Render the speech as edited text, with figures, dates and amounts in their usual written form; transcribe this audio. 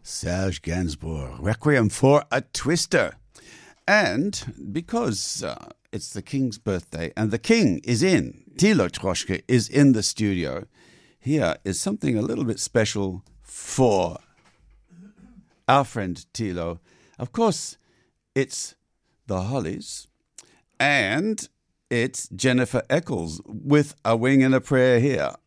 Serge Gainsbourg, Requiem for a Twister. And because it's the King's birthday and the King is in, Thilo Troschke is in the studio, here is something a little bit special for our friend Thilo. Of course, it's the Hollies and it's Jennifer Eccles with A Wing and a Prayer here.